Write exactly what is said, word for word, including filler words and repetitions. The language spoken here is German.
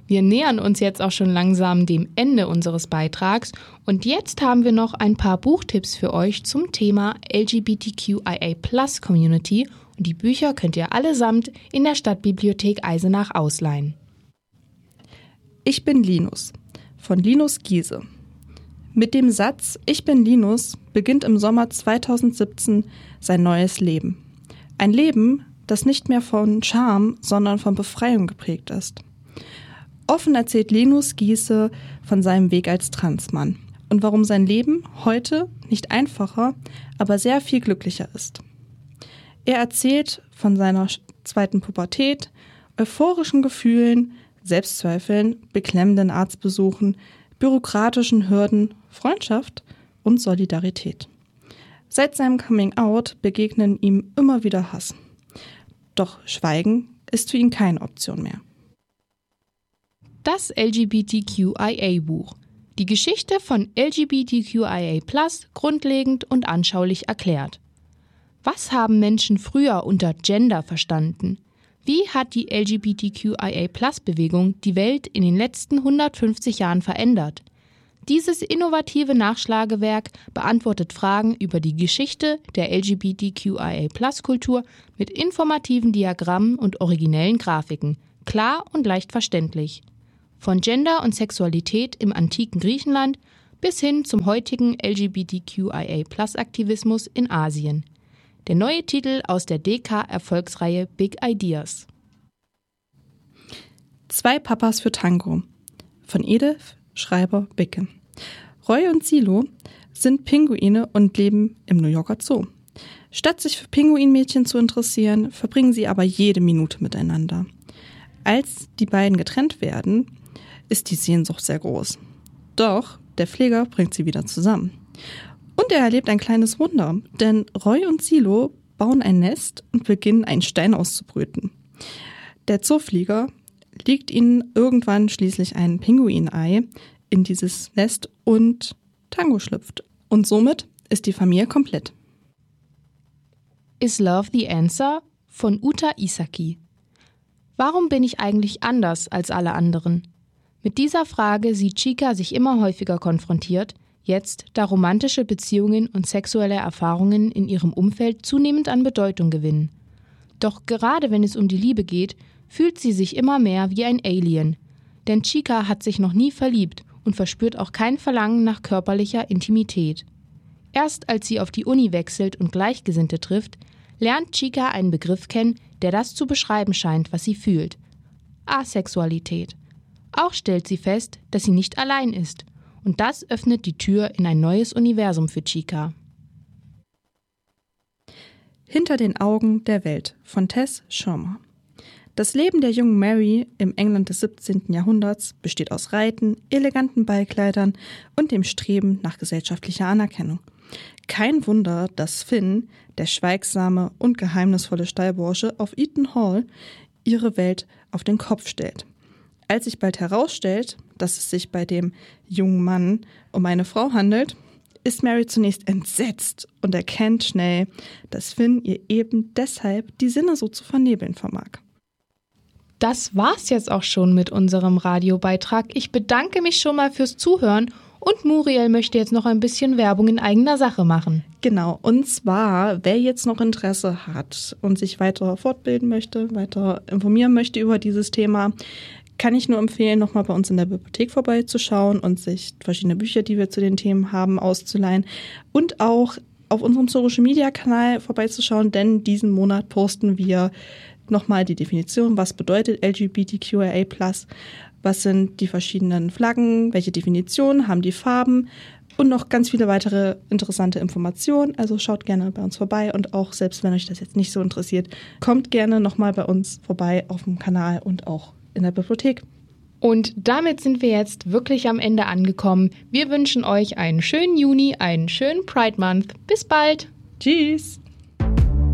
Wir nähern uns jetzt auch schon langsam dem Ende unseres Beitrags und jetzt haben wir noch ein paar Buchtipps für euch zum Thema L G B T Q I A Plus Community und die Bücher könnt ihr allesamt in der Stadtbibliothek Eisenach ausleihen. Ich bin Linus von Linus Giese. Mit dem Satz Ich bin Linus beginnt im Sommer zweitausendsiebzehn sein neues Leben. Ein Leben, das nicht mehr von Scham, sondern von Befreiung geprägt ist. Offen erzählt Linus Giese von seinem Weg als Transmann und warum sein Leben heute nicht einfacher, aber sehr viel glücklicher ist. Er erzählt von seiner zweiten Pubertät, euphorischen Gefühlen, Selbstzweifeln, beklemmenden Arztbesuchen, bürokratischen Hürden, Freundschaft und Solidarität. Seit seinem Coming-out begegnen ihm immer wieder Hass. Doch Schweigen ist für ihn keine Option mehr. Das L G B T Q I A-Buch. Die Geschichte von L G B T Q I A plus grundlegend und anschaulich erklärt. Was haben Menschen früher unter Gender verstanden? Wie hat die L G B T Q I A plus Bewegung die Welt in den letzten hundertfünfzig Jahren verändert? Dieses innovative Nachschlagewerk beantwortet Fragen über die Geschichte der L G B T Q I A plus Kultur mit informativen Diagrammen und originellen Grafiken, klar und leicht verständlich. Von Gender und Sexualität im antiken Griechenland bis hin zum heutigen L G B T Q I A plus Aktivismus in Asien. Der neue Titel aus der D K-Erfolgsreihe Big Ideas. Zwei Papas für Tango von Edith Schreiber-Bicke. Roy und Silo sind Pinguine und leben im New Yorker Zoo. Statt sich für Pinguinmädchen zu interessieren, verbringen sie aber jede Minute miteinander. Als die beiden getrennt werden, ist die Sehnsucht sehr groß. Doch der Pfleger bringt sie wieder zusammen. Und er erlebt ein kleines Wunder, denn Roy und Silo bauen ein Nest und beginnen, einen Stein auszubrüten. Der Zooflieger legt ihnen irgendwann schließlich ein Pinguinei in dieses Nest und Tango schlüpft. Und somit ist die Familie komplett. Is Love the Answer? Von Uta Isaki. Warum bin ich eigentlich anders als alle anderen? Mit dieser Frage sieht Chika sich immer häufiger konfrontiert, jetzt, da romantische Beziehungen und sexuelle Erfahrungen in ihrem Umfeld zunehmend an Bedeutung gewinnen. Doch gerade wenn es um die Liebe geht, fühlt sie sich immer mehr wie ein Alien. Denn Chika hat sich noch nie verliebt und verspürt auch kein Verlangen nach körperlicher Intimität. Erst als sie auf die Uni wechselt und Gleichgesinnte trifft, lernt Chika einen Begriff kennen, der das zu beschreiben scheint, was sie fühlt. Asexualität. Auch stellt sie fest, dass sie nicht allein ist. Und das öffnet die Tür in ein neues Universum für Chika. Hinter den Augen der Welt von Tess Schirmer. Das Leben der jungen Mary im England des siebzehnten Jahrhunderts besteht aus Reiten, eleganten Ballkleidern und dem Streben nach gesellschaftlicher Anerkennung. Kein Wunder, dass Finn, der schweigsame und geheimnisvolle Stallbursche auf Eton Hall, ihre Welt auf den Kopf stellt. Als sich bald herausstellt, dass es sich bei dem jungen Mann um eine Frau handelt, ist Mary zunächst entsetzt und erkennt schnell, dass Finn ihr eben deshalb die Sinne so zu vernebeln vermag. Das war's jetzt auch schon mit unserem Radiobeitrag. Ich bedanke mich schon mal fürs Zuhören und Muriel möchte jetzt noch ein bisschen Werbung in eigener Sache machen. Genau, und zwar, wer jetzt noch Interesse hat und sich weiter fortbilden möchte, weiter informieren möchte über dieses Thema, kann ich nur empfehlen, nochmal bei uns in der Bibliothek vorbeizuschauen und sich verschiedene Bücher, die wir zu den Themen haben, auszuleihen und auch auf unserem Social-Media-Kanal vorbeizuschauen, denn diesen Monat posten wir nochmal die Definition, was bedeutet L G B T Q I A plus, was sind die verschiedenen Flaggen, welche Definitionen haben die Farben und noch ganz viele weitere interessante Informationen. Also schaut gerne bei uns vorbei und auch, selbst wenn euch das jetzt nicht so interessiert, kommt gerne nochmal bei uns vorbei auf dem Kanal und auch in der Bibliothek. Und damit sind wir jetzt wirklich am Ende angekommen. Wir wünschen euch einen schönen Juni, einen schönen Pride Month. Bis bald. Tschüss.